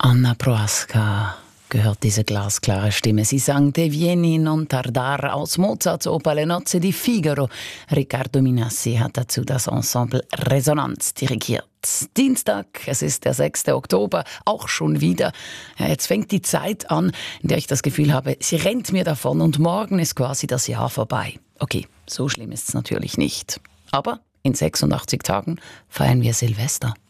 Anna Prohaska gehört diese glasklare Stimme. Sie sang Te vieni non tardar aus Mozarts Oper Le Nozze di Figaro. Riccardo Minassi hat dazu das Ensemble Resonanz dirigiert. Dienstag, es ist der 6. Oktober, auch schon wieder. Ja, jetzt fängt die Zeit an, in der ich das Gefühl habe, sie rennt mir davon und morgen ist quasi das Jahr vorbei. Okay, so schlimm ist es natürlich nicht. Aber in 86 Tagen feiern wir Silvester.